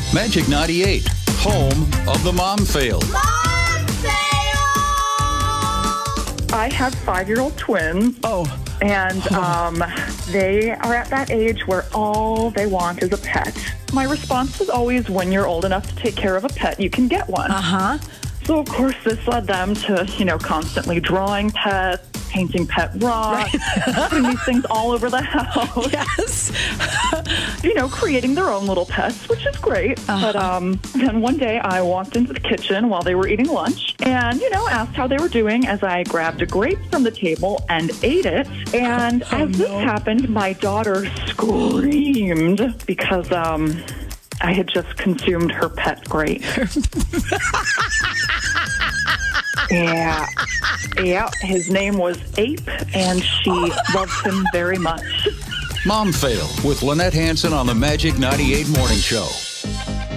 Magic 98, home of the mom fail. Mom fail! I have 5-year-old twins. Oh. And they are at that age where all they want is a pet. My response is always, when you're old enough to take care of a pet, you can get one. Uh-huh. So, of course, this led them to, constantly drawing pets, painting pet rocks, putting these things all over the house. Yes. Creating their own little pets, which is great. Uh-huh. But then one day I walked into the kitchen while they were eating lunch and, asked how they were doing as I grabbed a grape from the table and ate it. And as this happened, my daughter screamed because I had just consumed her pet grape. Yeah, his name was Ape, and she loves him very much. Mom fail with Lynette Hanson on the Magic 98 Morning Show.